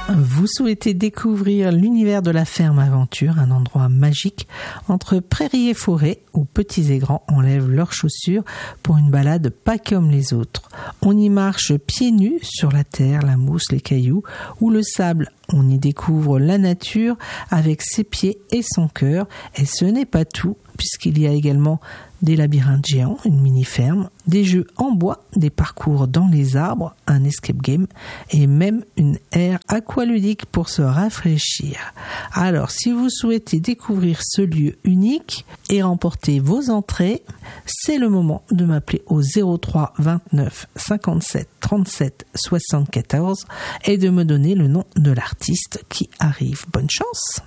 Vous souhaitez découvrir l'univers de la ferme aventure, un endroit magique entre prairies et forêts où petits et grands enlèvent leurs chaussures pour une balade pas comme les autres. On y marche pieds nus sur la terre, la mousse, les cailloux ou le sable. On y découvre la nature avec ses pieds et son cœur. Et ce n'est pas tout, puisqu'il y a également des labyrinthes géants, une mini-ferme, des jeux en bois, des parcours dans les arbres, un escape game et même une aire aqualudique pour se rafraîchir. Alors, si vous souhaitez découvrir ce lieu unique et remporter vos entrées, c'est le moment de m'appeler au 03 29 57 37 74 et de me donner le nom de l'artiste qui arrive. Bonne chance!